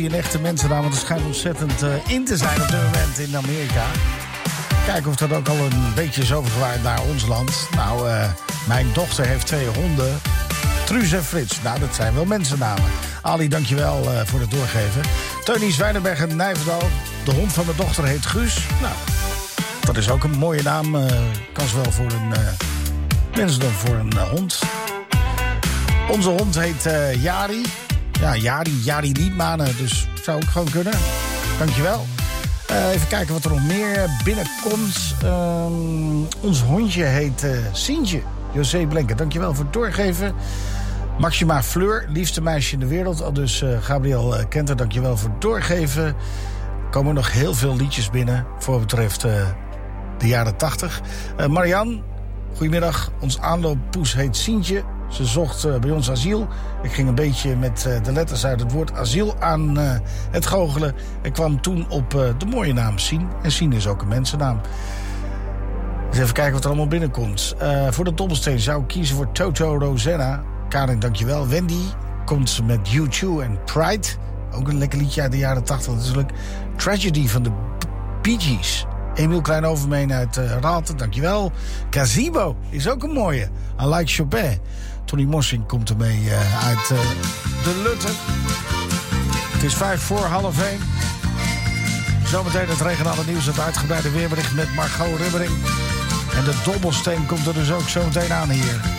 Een echte mensennaam, want het schijnt ontzettend in te zijn op dit moment in Amerika. Kijken of dat ook al een beetje is overgewaaid naar ons land. Nou, mijn dochter heeft 2 honden. Truus en Frits. Nou, dat zijn wel mensennamen. Ali, dankjewel voor het doorgeven. Teunie Zwijnenberg en Nijverdal. De hond van mijn dochter heet Guus. Nou, dat is ook een mooie naam. Kan zowel voor een mens dan voor een hond. Onze hond heet Jari. Ja, Jari Liedmanen, dus zou ook gewoon kunnen. Dankjewel. Even kijken wat er nog meer binnenkomt. Ons hondje heet Sientje. José Blenken, dankjewel voor het doorgeven. Maxima Fleur, liefste meisje in de wereld. Al dus Gabriel Kenter, dankjewel voor het doorgeven. Er komen nog heel veel liedjes binnen voor wat betreft de jaren 80. Marianne, goedemiddag. Ons aanlooppoes heet Sientje. Ze zocht bij ons asiel. Ik ging een beetje met de letters uit het woord asiel aan het goochelen. Ik kwam toen op de mooie naam Sien. En Sien is ook een mensennaam. Dus even kijken wat er allemaal binnenkomt. Voor de dobbelsteen zou ik kiezen voor Toto Rosanna. Karin, dankjewel. Wendy komt met U2 en Pride. Ook een lekker liedje uit de jaren 80 natuurlijk. Tragedy van de Bee Gees. Emiel Kleinovermeen uit Raalte, dankjewel. Gazebo is ook een mooie. I Like Chopin. Tony Mossing komt ermee uit de Lutte. Het is 1:05. Zometeen het regionale nieuws, het uitgebreide weerbericht met Margot Ribbering. En de dobbelsteen komt er dus ook zometeen aan hier.